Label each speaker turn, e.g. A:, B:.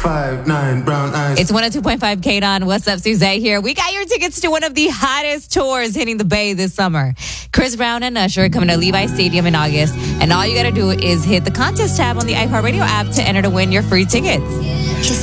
A: 5'9", brown eyes.
B: It's 102.5 K-Don. What's up, Suzette here. We got your tickets to one of the hottest tours hitting the Bay this summer. Chris Brown and Usher coming to Levi Stadium in August. And all you got to do is hit the contest tab on the iHeartRadio app to enter to win your free tickets.